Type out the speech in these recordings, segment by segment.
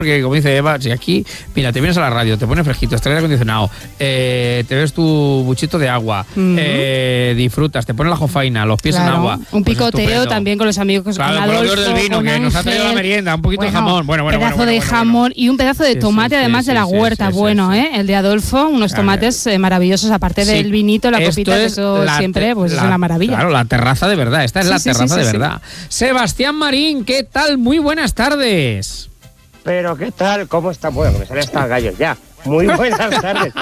Porque como dice Eva, si aquí, mira, te vienes a la radio, te pones fresquito, estás aire acondicionado, te ves tu buchito de agua, disfrutas, te pones la jofaina, los pies en agua. Un picoteo también con los amigos. Claro, con Adolfo, del vino, que nos ha traído la merienda, un poquito de jamón. Un pedazo de jamón y un pedazo de tomate, además de la huerta. El de Adolfo, unos tomates maravillosos, aparte del vinito, la copita, que eso siempre pues es una maravilla. Claro, la terraza de verdad, esta es la terraza de verdad. Sebastián Marín, ¿qué tal? Muy buenas tardes. Pero, ¿qué tal? ¿Cómo está? Bueno, me salen hasta gallos ya. Muy buenas tardes.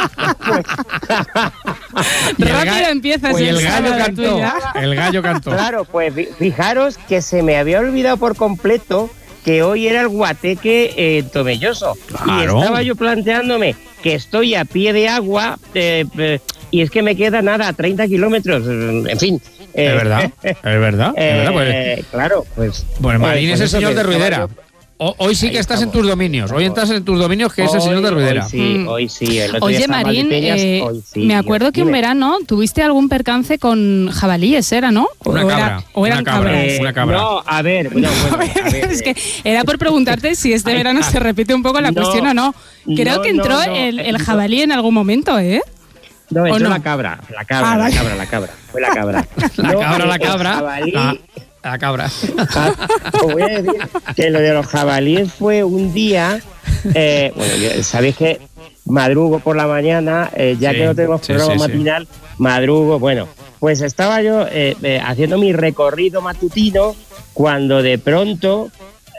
Rápido empiezas. Pues el gallo cantó. El gallo cantó. Claro, pues fijaros que se me había olvidado por completo que hoy era el guateque Tomelloso. Claro. Y estaba yo planteándome que estoy a pie de agua y es que me queda nada, 30 kilómetros. En fin. Es verdad. Pues, claro, pues. Bueno, Marín es el señor de Ruidera. Hoy sí que estás en tus dominios. Hoy estás en tus dominios, que es el señor de Ruidera. Hoy sí. Oye, Marín, me acuerdo que un verano tuviste algún percance con jabalíes, ¿era, no? Una cabra. ¿O eran cabras? Una cabra. No, a ver. Es que era por preguntarte si este verano se repite un poco la cuestión o no. Creo que entró el jabalí en alún momento, ¿eh? No, entró la cabra. Fue la cabra. La cabra. La cabra. Os voy a decir que lo de los jabalíes fue un día. Sabéis que madrugo por la mañana, ya que no tenemos programa matinal, madrugo. Bueno, pues estaba yo haciendo mi recorrido matutino cuando de pronto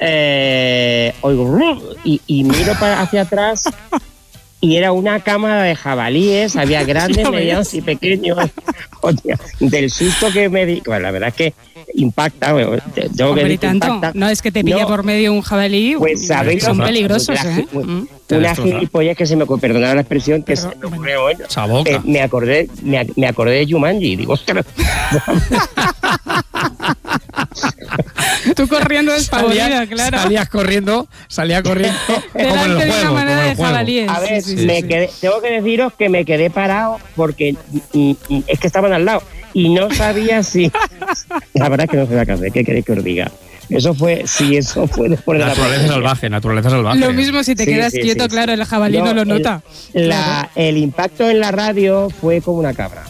oigo y miro hacia atrás. Y era una cámara de jabalíes, había grandes, medianos y pequeños. Del susto que me di. Bueno, la verdad es que impacta. Impacta. No es que te pilla por medio un jabalí, pues sabéis, son peligrosos, ¿eh? Una gilipollas que se me ocurrió, perdonad la expresión, que se me ocurrió. Me acordé de Jumanji, digo, ostras. Tú corriendo despavorido, claro. Salía corriendo delante de una manada de jabalíes. A ver, tengo que deciros que me quedé parado porque es que estaban al lado y no sabía si... La verdad es que no sabía qué hacer, ¿qué queréis que os diga? Eso fue después de naturaleza salvaje. Lo mismo si te quedas quieto, claro, el jabalí no lo nota. El impacto en la radio fue como una cabra.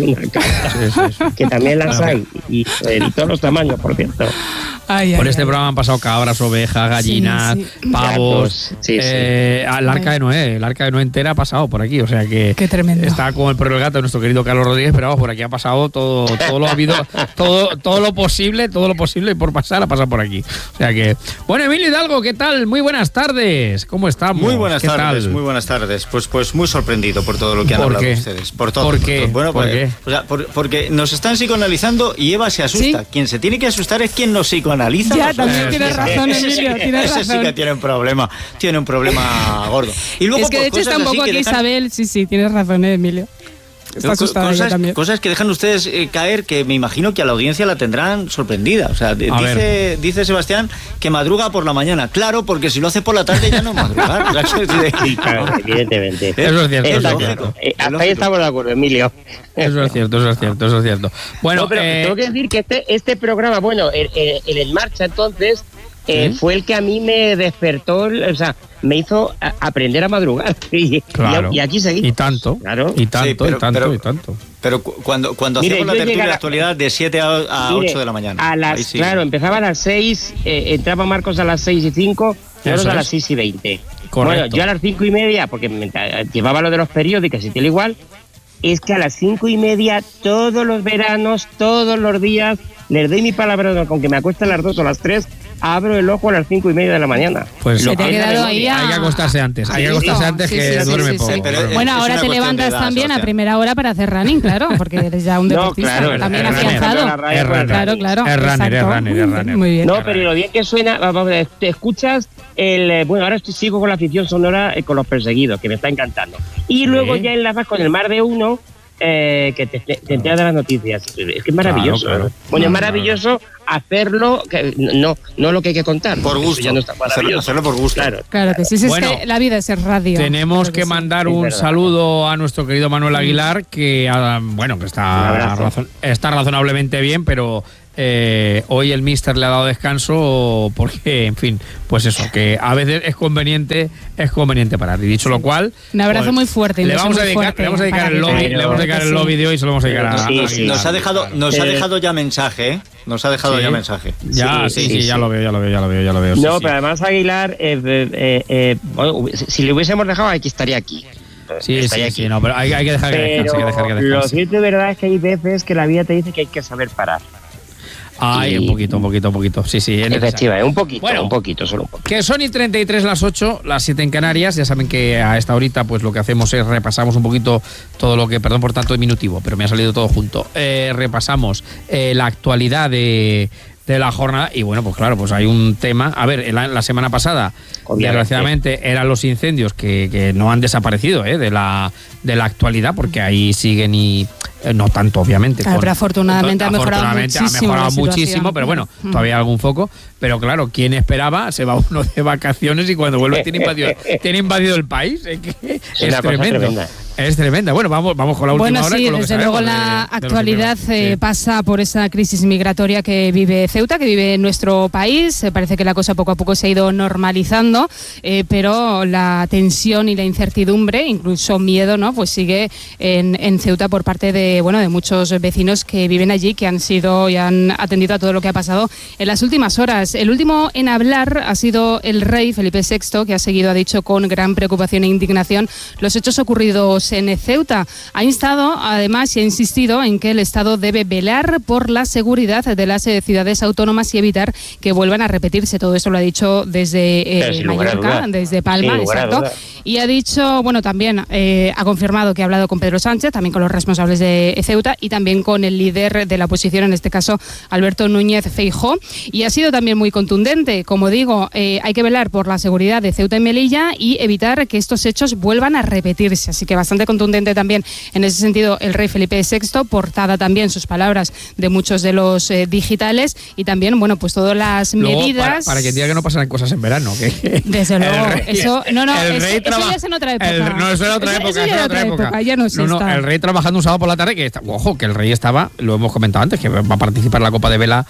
Que también las hay. Y todos los tamaños, por cierto. Por este programa han pasado cabras, ovejas, gallinas, pavos. El arca de Noé. El arca de Noé entera ha pasado por aquí. O sea que qué tremendo. Está como el perro del gato, nuestro querido Carlos Rodríguez, pero vamos, por aquí ha pasado todo lo habido, todo lo posible y por pasar ha pasado por aquí. O sea que, bueno, Emilio Hidalgo, ¿qué tal? Muy buenas tardes. ¿Cómo estamos? Muy buenas tardes. Pues muy sorprendido por todo lo que han hablado ustedes. Por todo. ¿Por qué? Bueno, ¿Por qué? O sea, porque nos están psicoanalizando y Eva se asusta. ¿Sí? Quien se tiene que asustar es quien nos psicoanaliza. Ya, también tienes razón, Emilio. Ese sí que tiene un problema gordo. Y luego, es que de hecho está un poco aquí Isabel. Sí, tienes razón, Emilio. Está asustada ella también. Cosas que dejan ustedes caer que me imagino que a la audiencia la tendrán sorprendida. O sea, dice Sebastián que madruga por la mañana. Claro, porque si lo hace por la tarde ya no madrugar. Sí, claro, evidentemente. Eso es cierto. Hasta ahí estamos de acuerdo, Emilio. Eso es cierto. Bueno, pero tengo que decir que este programa, el En Marcha entonces, fue el que a mí me despertó, o sea, me hizo aprender a madrugar. Y aquí seguí. Y tanto. Claro. Y tanto. Pero cuando hacíamos la tertulia de actualidad de 7 a 8 de la mañana. Claro, empezaba a las 6, entraba Marcos a las 6:05, nosotros a las 6:20. Correcto. Bueno, yo a las 5:30, porque llevaba lo de los periódicos y tal igual, es que a las 5:30, todos los veranos, todos los días, les doy mi palabra con que me acuesto a las 2 o a las 3, abro el ojo a las 5:30 de la mañana. Pues se te ha quedado ahí hay que acostarse antes. Que duerme poco. Bueno, ahora te levantas también a primera hora para hacer running, claro, porque eres ya un deportista también afianzado. Claro. Es runner. Muy bien. No, pero lo bien que suena, te escuchas ahora sigo con la afición sonora con Los Perseguidos, que me está encantando. Y luego ya enlazas con el Mar de Uno, que te entera de las noticias. Es que es maravilloso. Claro. Bueno, es maravilloso hacerlo, no lo que hay que contar. Por gusto. Ya no está maravilloso. Hacerlo por gusto. Claro que sí, es que la vida es radio. Tenemos que mandar un saludo a nuestro querido Manuel Aguilar, que está razonablemente bien, pero Hoy el míster le ha dado descanso porque, en fin, pues eso, que a veces es conveniente parar. Y dicho lo cual, un abrazo muy fuerte. Le vamos a dedicar el lobby de hoy, se lo vamos a dedicar a Nos ha dejado ya mensaje, Nos ha dejado ya mensaje. Ya lo veo. No, pero además Aguilar, bueno, si le hubiésemos dejado, aquí estaría aquí. Sí, no, pero hay que dejar que descanse. Lo cierto y verdad es que hay veces que la vida te dice que hay que saber parar. Ay, un poquito. Sí. Efectivamente, un poquito, solo un poquito. Que son y 33 las 8, las 7 en Canarias. Ya saben que a esta horita pues lo que hacemos es repasamos un poquito todo lo que, perdón por tanto diminutivo, pero me ha salido todo junto. Repasamos la actualidad de la jornada y bueno, pues claro, pues hay un tema. A ver, la semana pasada, desgraciadamente, eran los incendios que no han desaparecido de la actualidad, porque ahí siguen y no tanto, obviamente. Pero afortunadamente ha mejorado muchísimo, pero bueno, todavía hay algún foco. Pero claro, ¿quién esperaba? Se va uno de vacaciones y cuando vuelve tiene invadido el país. Es tremendo. Es tremenda. Bueno, vamos con la última hora. Bueno, sí, desde luego la actualidad pasa por esa crisis migratoria que vive Ceuta, que vive nuestro país. Parece que la cosa poco a poco se ha ido normalizando, pero la tensión y la incertidumbre, incluso miedo, ¿no? Pues sigue en Ceuta por parte de muchos vecinos que viven allí, que han sido y han atendido a todo lo que ha pasado en las últimas horas. El último en hablar ha sido el rey Felipe VI, que ha seguido, ha dicho con gran preocupación e indignación, los hechos ocurridos en Ceuta. Ha instado, además, y ha insistido en que el Estado debe velar por la seguridad de las ciudades autónomas y evitar que vuelvan a repetirse. Todo eso lo ha dicho desde Mallorca, desde Palma, exacto. Y ha dicho, también ha confirmado que ha hablado con Pedro Sánchez, también con los responsables de Ceuta y también con el líder de la oposición, en este caso Alberto Núñez Feijóo, y ha sido también muy contundente. Como digo, hay que velar por la seguridad de Ceuta y Melilla y evitar que estos hechos vuelvan a repetirse. Así que bastante contundente también en ese sentido el rey Felipe VI, portada también sus palabras de muchos de los digitales y también, pues todas las medidas... Para que diga que no pasan cosas en verano. Desde luego, eso ya es en otra época. Eso era otra época. Ya no está. El rey trabajando un sábado por la tarde, que el rey estaba, lo hemos comentado antes, que va a participar en la Copa de Vela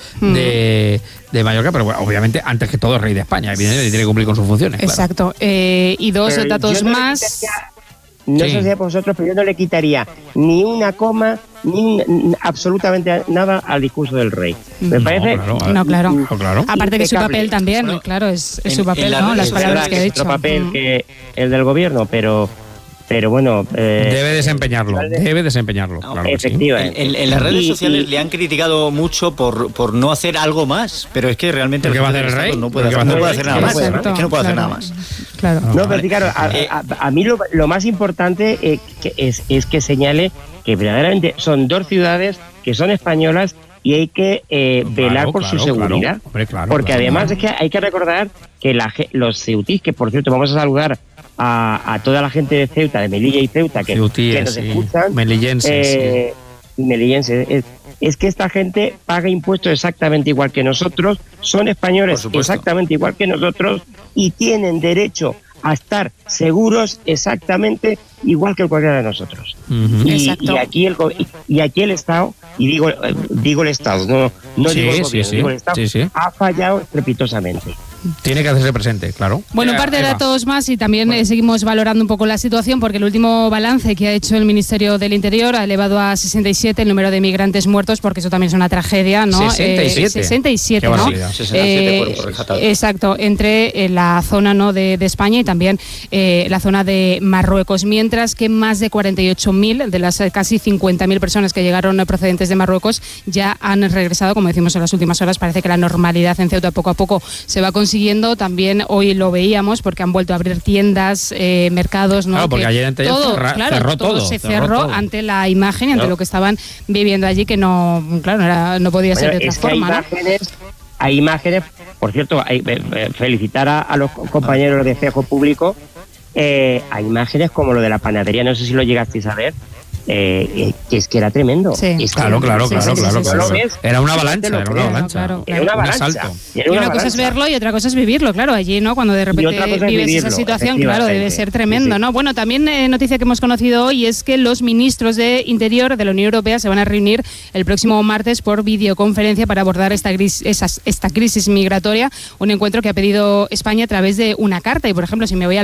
de Mallorca, pero obviamente antes que todo es rey de España, evidentemente tiene que cumplir con sus funciones. Exacto. Y dos datos más. No sé si a vosotros, pero yo no le quitaría ni una coma, ni absolutamente nada al discurso del rey. Me parece... Claro. Aparte que su papel también, claro, es su papel, ¿no? Las palabras que ha dicho. Otro papel que el del gobierno, pero bueno... debe desempeñarlo. Claro, efectivamente. En las redes sociales le han criticado mucho por no hacer algo más, pero es que realmente... ¿Qué va a hacer el rey? No puede hacer nada más. Es que no puede hacer nada más. Claro. No, pero claro, a mí lo más importante es que señale que verdaderamente son dos ciudades que son españolas y hay que velar por su seguridad. Porque además es que hay que recordar que los ceutíes, que por cierto vamos a saludar a toda la gente de Ceuta, de Melilla y Ceuta, que nos escuchan, melillenses, es que esta gente paga impuestos exactamente igual que nosotros, son españoles exactamente igual que nosotros y tienen derecho a estar seguros exactamente igual que cualquiera de nosotros. Y aquí el Estado, y digo el Estado, no digo el gobierno, digo el Estado, ha fallado estrepitosamente. Tiene que hacerse presente, claro. Bueno, un par de datos más y también seguimos valorando un poco la situación, porque el último balance que ha hecho el Ministerio del Interior ha elevado a 67 el número de migrantes muertos, porque eso también es una tragedia, ¿no? 67, ¿no? 67 cuerpos rescatados. Exacto, entre la zona de España y también la zona de Marruecos, mientras que más de 48.000 de las casi 50.000 personas que llegaron procedentes de Marruecos ya han regresado, como decimos en las últimas horas. Parece que la normalidad en Ceuta poco a poco se va consiguiendo. También hoy lo veíamos porque han vuelto a abrir tiendas, mercados, ¿no? Claro, porque ayer cerró todo. Se cerró ante la imagen y ante lo que estaban viviendo allí, que no podía ser de otra forma. Hay imágenes, por cierto, felicitar a los compañeros de Espejo Público, hay imágenes como lo de la panadería, no sé si lo llegasteis a ver, que es que era tremendo. Sí. Claro. Era una avalancha, Era un asalto. Y una cosa es verlo y otra cosa es vivirlo, claro, allí, ¿no? Cuando de repente vives esa situación, claro, debe ser tremendo, ¿no? Bueno, también noticia que hemos conocido hoy es que los ministros de Interior de la Unión Europea se van a reunir el próximo martes por videoconferencia para abordar esta crisis migratoria, un encuentro que ha pedido España a través de una carta. Y, por ejemplo, si me voy al